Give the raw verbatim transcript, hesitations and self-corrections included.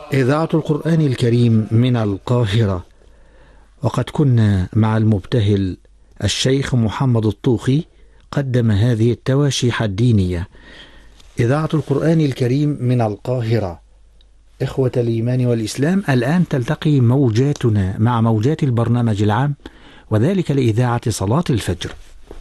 إذاعة القرآن الكريم من القاهرة. وقد كنا مع المبتهل الشيخ محمد الطوخي قدم هذه التواشيح الدينية. إذاعة القرآن الكريم من القاهرة. إخوة الإيمان والإسلام، الآن تلتقي موجاتنا مع موجات البرنامج العام، وذلك لإذاعة صلاة الفجر.